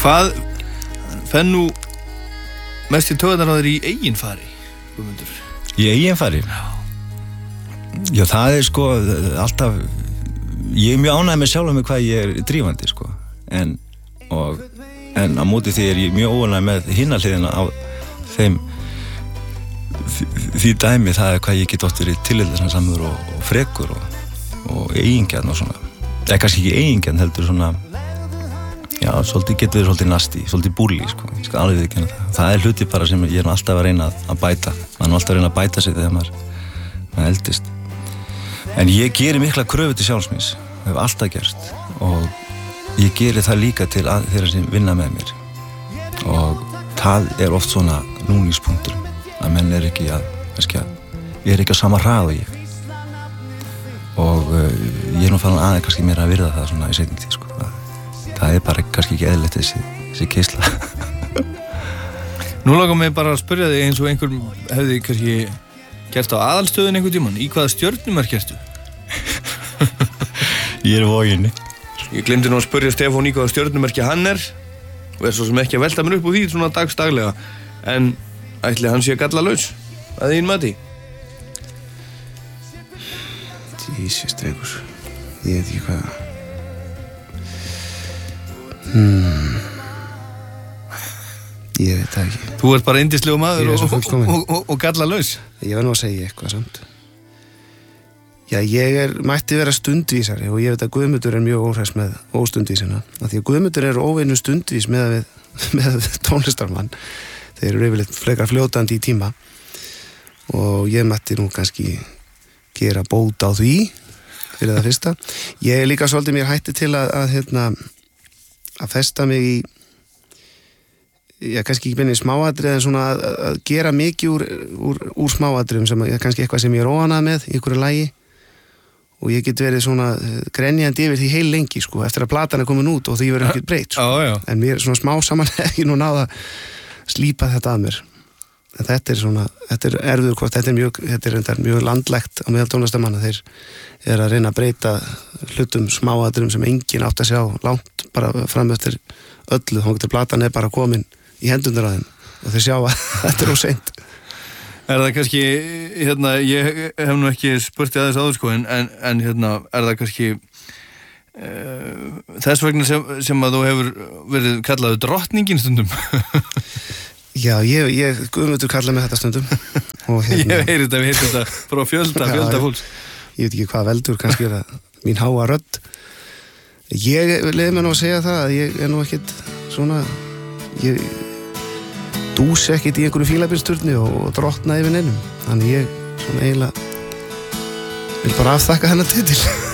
Hvað fenn nú mest í taugarnar á þér í eigin fari, Guðmundur? Í eigin fari? Já, það sko alltaf, ég mjög ánægður með sjálfum mig hvað ég drífandi sko, en á móti því ég mjög óánægður með hina hliðina á þeim því dæmi, það hvað ég get oft verið tilhliðarsamur og frekur og eigingjarn og svona, eða kannski ekki eigingjarn heldur svona, já, svolítið getur verið svolítið nasti, svolítið búli sko, ég skal alveg ekki það hluti bara sem ég alltaf að reyna að bæta, maður alltaf að reyna að bæta sig þegar maður eldist, en ég geri mikla kröfu til sjálfsmins, hef alltaf gerst og ég geri það líka til þeirra sem vinna með mér og það oft svona núningspunktur að menn ekki ég ekki á sama hrað og ég og ég nú farin aðeins kannski meira að virða það svona í seinni tíð sko. Það bara kannski ekki eðlilegt þessi keisla. Nú langar mig bara að spyrja þig eins og einhver hefði kannski gert á aðalstöðun einhvern tímann, í hvaða stjörnumerki ertu? Ég Voginni. Ég glemdi nú að spyrja Stefán í hvaða stjörnumerki hann og svo sem ekki að velta mér upp úr því svona dagsdaglega, en ætli hann sé gallalaus að þín mati? Jesus, drengur, ég veit ekki hvað ég veit það ekki. Þú ert bara yndislegu maður og gallalaus. Ég var nú að segja eitthvað samt. Já, ég mætti vera stundvísari og ég veit að Guðmundur mjög óhress með óstundvísina, af því að Guðmundur óvinnu stundvís með tónlistarmann. Þeir eru yfirleitt frekar fljótandi í tíma og ég mætti nú kannski gera bót á því fyrir það fyrsta. Ég líka svolítið mér hætti til að festa mig í, kannski ekki beinni smáatrið, en svona að gera mikið úr smáatriðum sem kannski eitthvað sem ég óánægð með í einhverju lagi og ég get verið svona grenjandi yfir því heil lengi sko, eftir að platan komin út og því verður ekkert breytt sko. En mér svona smá saman ekki nú náða slípa þetta að mér. En þetta erfiður hvort, þetta er mjög landlægt á meðal tónlistamanna, þeir að reyna að breyta hlutum smáatriðum sem enginn átt að sjá langt bara fram eftir öllu, þá getur platan bara komin í hendurnar á þeim og þeir sjá að þetta er óseint. Það kannski, ég hef nú ekki spurt aðeins áður sko, en það kannski þess vegna sem að þú hefur verið kallaður drottningin stundum? Já, Guðmundur kallaði mig þetta stundum. Og ég heyri þetta frá fjölda fólks. Ég veit ekki hvað veldur, kannski það mín háa rödd. Ég leiði mér nú að segja það að ég nú ekkert svona, ég dúsi ekkert í einhverju fílabílsturni og drottna yfir neinum. Þannig ég svona eiginlega vil bara afþakka hennar titil.